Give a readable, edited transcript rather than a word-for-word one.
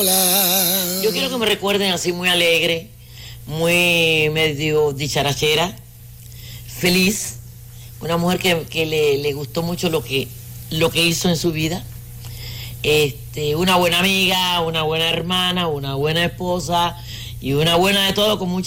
sola. Yo quiero que me recuerden así muy alegre, muy medio dicharachera, feliz, una mujer que le gustó mucho lo que hizo en su vida, una buena amiga, una buena hermana, una buena esposa y una buena de todo con mucha